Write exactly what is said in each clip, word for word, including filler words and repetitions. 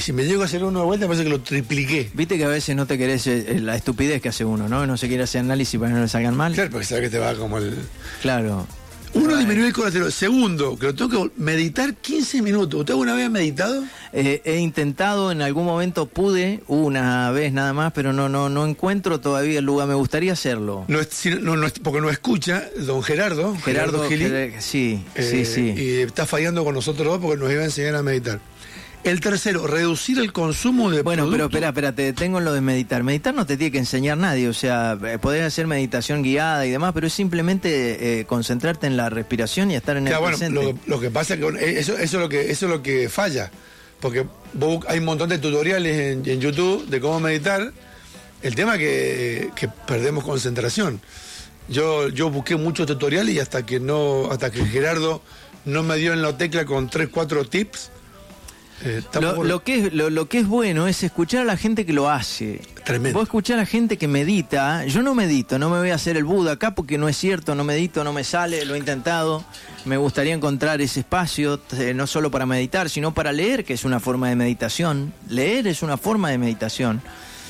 y si me llego a hacer uno de vuelta, me parece que lo tripliqué. Viste que a veces no te querés eh, la estupidez que hace uno, ¿no? No se quiere hacer análisis para que no le salgan mal. Claro, porque sabe que te va como el... Claro. Uno, disminuye el colesterol. Segundo, que lo tengo que meditar quince minutos. ¿Usted alguna vez ha meditado? Eh, he intentado, en algún momento pude, una vez nada más, pero no no no encuentro todavía el lugar. Me gustaría hacerlo. No es, no, no es, porque no escucha, don Gerardo. Gerardo, Gerardo Gili, Ger sí, eh, sí, sí. Y está fallando con nosotros dos porque nos iba a enseñar a meditar. El tercero, reducir el consumo de Bueno, productos. pero espera, espera, te detengo en lo de meditar. Meditar no te tiene que enseñar nadie, o sea, eh, podés hacer meditación guiada y demás, pero es simplemente eh, concentrarte en la respiración y estar en Claro, el bueno, presente. lo, lo que pasa es que eso, eso, es lo que eso es lo que falla, porque vos, hay un montón de tutoriales en, en YouTube de cómo meditar. El tema es que, que perdemos concentración. Yo yo busqué muchos tutoriales y hasta que no hasta que Gerardo no me dio en la tecla con tres, cuatro tips. Eh, lo, lo, que es, lo, lo que es bueno es escuchar a la gente que lo hace. Tremendo. Vos escuchás a la gente que medita. Yo no medito, no me voy a hacer el Buda acá porque no es cierto, no medito, no me sale, lo he intentado. Me gustaría encontrar ese espacio, eh, no solo para meditar, sino para leer, que es una forma de meditación. Leer es una forma de meditación.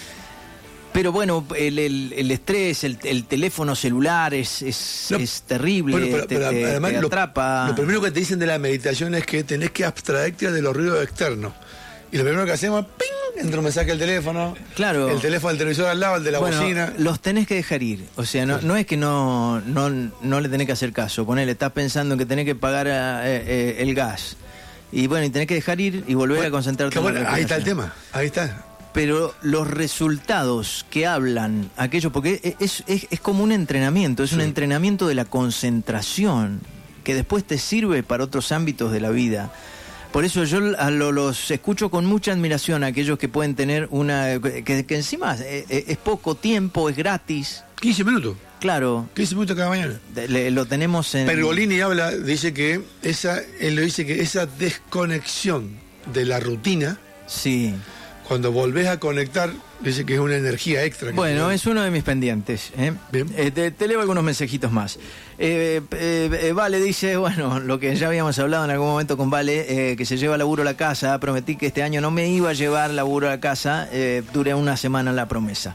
Pero bueno, el, el, el estrés, el, el teléfono celular es, es, no, es terrible, bueno, pero, te, pero te, además te atrapa. Lo, lo primero que te dicen de la meditación es que tenés que abstraerte de los ruidos externos. Y lo primero que hacemos, ¡ping!, entra un mensaje al teléfono. Claro. El teléfono del televisor al lado, el de la bueno, bocina. Los tenés que dejar ir. O sea, no, no es que no, no, no le tenés que hacer caso. Ponele, estás pensando que tenés que pagar eh, eh, el gas. Y bueno, y tenés que dejar ir y volver bueno, a concentrarte en bueno, la ahí está el tema, ahí está. Pero los resultados que hablan aquellos, porque es, es, es como un entrenamiento, es sí. un entrenamiento de la concentración que después te sirve para otros ámbitos de la vida. Por eso yo a lo, los escucho con mucha admiración a aquellos que pueden tener una... que, que encima es, es poco tiempo, es gratis. quince minutos. Claro. quince minutos cada mañana. Le, lo tenemos en... Pergolini habla, dice que esa, él lo dice que esa desconexión de la rutina... Sí. Cuando volvés a conectar, dice que es una energía extra. Que bueno, es uno de mis pendientes. ¿eh? Eh, te, te leo algunos mensajitos más. Eh, eh, eh, Vale dice, bueno, lo que ya habíamos hablado en algún momento con Vale, eh, que se lleva laburo a la casa. Prometí que este año no me iba a llevar laburo a la casa. Eh, duré una semana la promesa.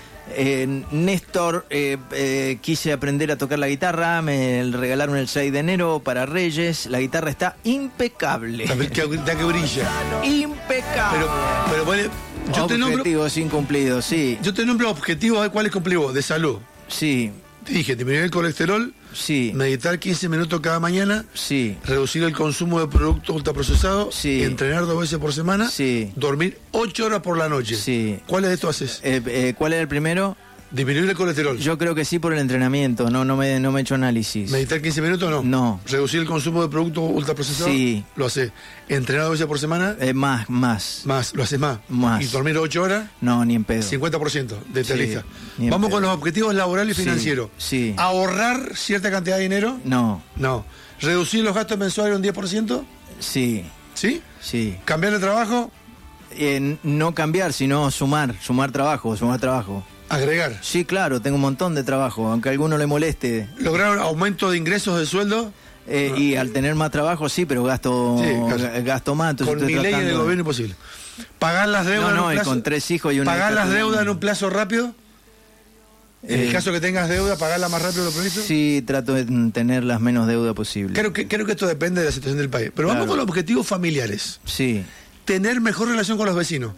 Eh, Néstor, eh, eh, quise aprender a tocar la guitarra, me regalaron el seis de enero para Reyes, la guitarra está impecable. Está que, está que brilla. Impecable. Pero, pero bueno, yo te nombro... Objetivos incumplidos, sí. Yo te nombro objetivos, ¿cuáles cumplí vos? De salud. Sí. Te dije, disminuir el colesterol, sí. meditar quince minutos cada mañana, sí. reducir el consumo de productos ultraprocesados, sí. entrenar dos veces por semana, sí. dormir ocho horas por la noche. Sí. ¿Cuáles de estos haces? Eh, eh, ¿Cuál era el primero? Disminuir el colesterol. Yo creo que sí por el entrenamiento, no no me no me he hecho análisis. ¿Meditar quince minutos o no? No. ¿Reducir el consumo de productos ultraprocesados? Sí. ¿Lo haces? ¿Entrenar dos veces por semana? Eh, más, más. Más, ¿lo haces más? Más. ¿Y dormir ocho horas? No, ni en pedo. cincuenta por ciento de esta sí, lista. pedo. Vamos con los objetivos laborales y sí, financieros. Sí. ¿Ahorrar cierta cantidad de dinero? No. No. ¿Reducir los gastos mensuales un diez por ciento? Sí. ¿Sí? Sí. ¿Cambiar de trabajo? Eh, no cambiar, sino sumar, sumar trabajo, sumar trabajo. ¿Agregar? Sí, claro, tengo un montón de trabajo, aunque a alguno le moleste. ¿Lograr un aumento de ingresos de sueldo? Eh, no. Y al tener más trabajo, sí, pero gasto, sí, claro. gasto más. Con mi ley en el gobierno imposible. ¿Pagar las deudas no, no, en un plazo? Y con tres hijos y una ¿Pagar hija las deudas también. en un plazo rápido? En Eh, el caso que tengas deuda, ¿pagarla más rápido de lo previsto? Sí, trato de tener las menos deuda posible. Creo que, creo que esto depende de la situación del país. Pero claro. vamos con los objetivos familiares. Sí. Tener mejor relación con los vecinos.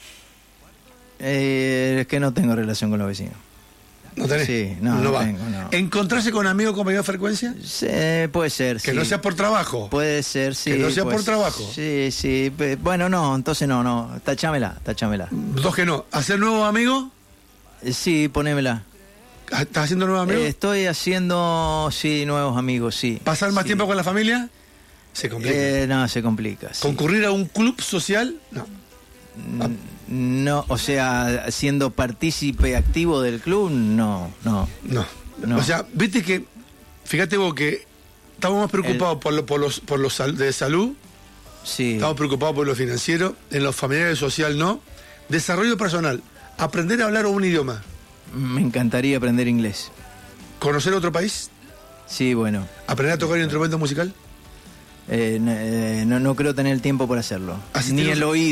Eh, es que no tengo relación con los vecinos. ¿No tenés? Sí, no, no, no va. tengo, no. ¿Encontrarse con amigos con mayor frecuencia? Sí, puede ser, Que sí. no sea por trabajo. Puede ser, sí. Que no sea pues, por trabajo. Sí, sí. Bueno, no, entonces no, no. Tachámela, tachámela. Dos que no. ¿Hacer nuevos amigos? Eh, sí, ponémela. ¿Estás haciendo nuevos amigos? Eh, estoy haciendo, sí, nuevos amigos, sí. ¿Pasar más sí. tiempo con la familia? Se complica. Eh, no, se complica. Sí. ¿Concurrir a un club social? No. Ah. No, o sea, siendo partícipe activo del club, no, no. No. no. O sea, viste que, fíjate vos que estamos más preocupados El... por, lo, por los por los de salud, sí. Estamos preocupados por lo financiero, en los familiares social no. Desarrollo personal, aprender a hablar un idioma. Me encantaría aprender inglés. ¿Conocer otro país? Sí, bueno. ¿Aprender a tocar un instrumento musical? Eh, no, no, no creo tener el tiempo por hacerlo. Ni el oído.